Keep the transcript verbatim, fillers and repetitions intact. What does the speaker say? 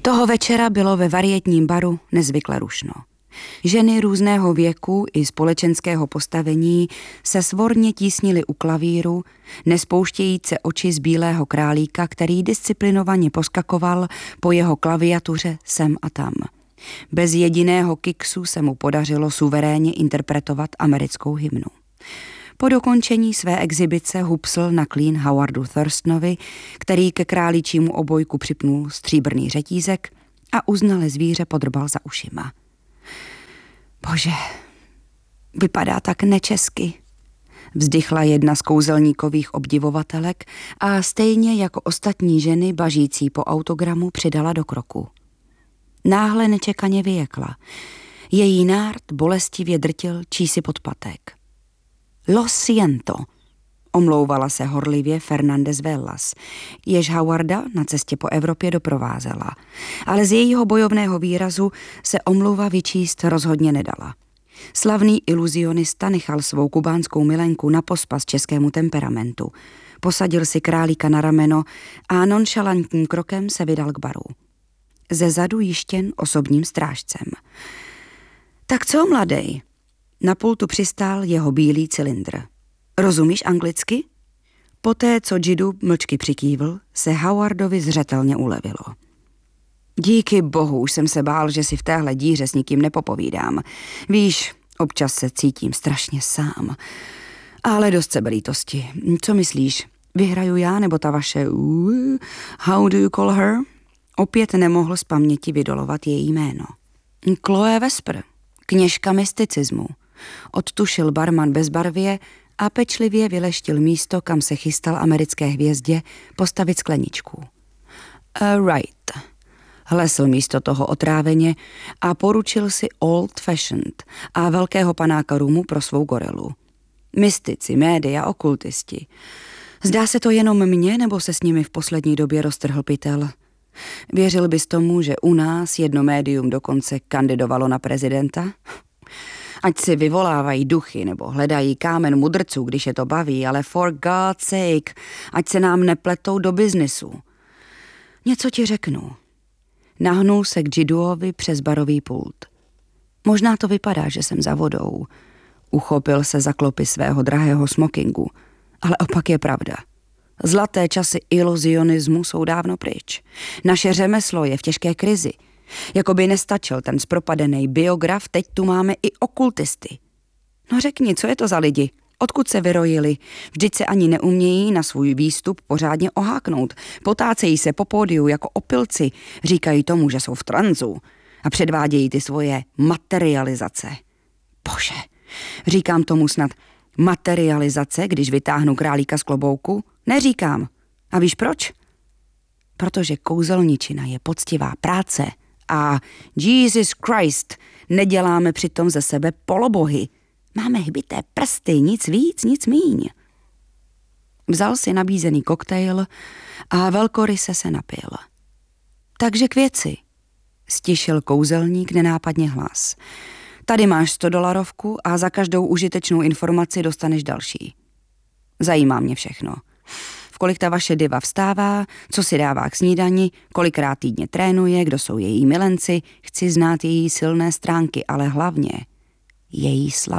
Toho večera bylo ve varietním baru nezvykle rušno. Ženy různého věku i společenského postavení se svorně tísnily u klavíru, nespouštějíce oči z bílého králíka, který disciplinovaně poskakoval po jeho klaviatuře sem a tam. Bez jediného kiksu se mu podařilo suverénně interpretovat americkou hymnu. Po dokončení své exibice hupsl na klín Howardu Thurstonovi, který ke králičímu obojku připnul stříbrný řetízek a uznale zvíře podrbal za ušima. Bože, vypadá tak nečesky, vzdychla jedna z kouzelníkových obdivovatelek a stejně jako ostatní ženy bažící po autogramu přidala do kroku. Náhle nečekaně vyjekla. Její nárt bolestivě drtil čísi podpatek. Lo siento, omlouvala se horlivě Fernández Vellas, jež Howarda na cestě po Evropě doprovázela, ale z jejího bojovného výrazu se omluva vyčíst rozhodně nedala. Slavný iluzionista nechal svou kubánskou milenku na pospas českému temperamentu, posadil si králíka na rameno a nonšalantním krokem se vydal k baru. Ze zadu jištěn osobním strážcem. Tak co, mladej? Na pultu přistál jeho bílý cylindr. Rozumíš anglicky? Poté, co Jidu mlčky přikývl, se Howardovi zřetelně ulevilo. Díky bohu, už jsem se bál, že si v téhle díře s nikým nepopovídám. Víš, občas se cítím strašně sám. Ale dost sebelítosti. Co myslíš? Vyhraju já nebo ta vaše... Uh, how do you call her? Opět nemohl z paměti vydolovat její jméno. Chloe Vesper, kněžka mysticismu. Odtušil barman bezbarvě a pečlivě vyleštil místo, kam se chystal americké hvězdě postavit skleničku. Uh, right. Hlesl místo toho otráveně a poručil si old fashioned a velkého panáka rumu pro svou gorelu. Mystici, média, okultisti. Zdá se to jenom mně, nebo se s nimi v poslední době roztrhl pytel? Věřil bys tomu, že u nás jedno médium dokonce kandidovalo na prezidenta? Ať si vyvolávají duchy nebo hledají kámen mudrců, když je to baví, ale for God's sake, ať se nám nepletou do biznisu. Něco ti řeknu. Nahnul se k Jiduovi přes barový pult. Možná to vypadá, že jsem za vodou. Uchopil se za klopy svého drahého smokingu, ale opak je pravda. Zlaté časy iluzionismu jsou dávno pryč. Naše řemeslo je v těžké krizi. Jakoby nestačil ten zpropadený biograf, teď tu máme i okultisty. No řekni, co je to za lidi? Odkud se vyrojili? Vždyť se ani neumějí na svůj výstup pořádně oháknout. Potácejí se po pódiu jako opilci, říkají tomu, že jsou v tranzu a předvádějí ty svoje materializace. Bože, říkám tomu snad materializace, když vytáhnu králíka z klobouku? Neříkám. A víš proč? Protože kouzelničina je poctivá práce a Jesus Christ, neděláme přitom ze sebe polobohy. Máme hbité prsty, nic víc, nic míň. Vzal si nabízený koktejl a velkoryse se napil. Takže k věci, stišil kouzelník nenápadně hlas. Tady máš sto dolarovku a za každou užitečnou informaci dostaneš další. Zajímá mě všechno. V kolik ta vaše diva vstává, co si dává k snídani, kolikrát týdně trénuje, kdo jsou její milenci, chci znát její silné stránky, ale hlavně její slabé.